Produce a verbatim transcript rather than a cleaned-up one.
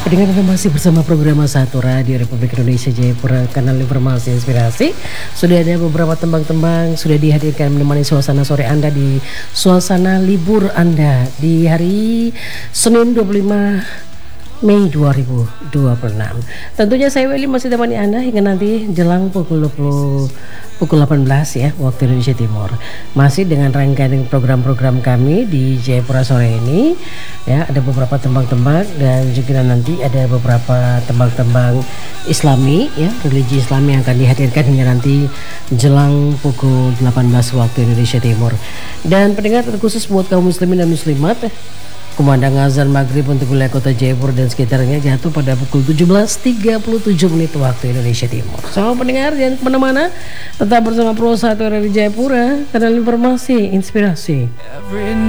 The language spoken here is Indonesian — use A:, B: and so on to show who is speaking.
A: Pendengar Anda masih bersama program Satu Radio Republik Indonesia Jayapura, kanal informasi inspirasi. Sudah ada beberapa tembang-tembang sudah dihadirkan menemani suasana sore Anda di suasana libur Anda di hari Senin dua puluh lima Mei dua ribu dua puluh enam. Tentunya saya Welly masih temani Anda hingga nanti jelang pukul dua puluh pukul delapan belas ya waktu Indonesia Timur. Masih dengan rangkaian program-program kami di Jayapura sore ini ya, ada beberapa tembang-tembang dan juga nanti ada beberapa tembang-tembang Islami ya, religi Islami yang akan dihadirkan hingga nanti jelang pukul delapan belas waktu Indonesia Timur. Dan pendengar terkhusus buat kaum muslimin dan muslimat, kumandang azan maghrib untuk wilayah kota Jayapura dan sekitarnya jatuh pada pukul tujuh belas tiga puluh tujuh menit waktu Indonesia Timur. So pendengar jangan kemana-mana, tetap bersama Pro Satu dari Jayapura, kanal informasi inspirasi.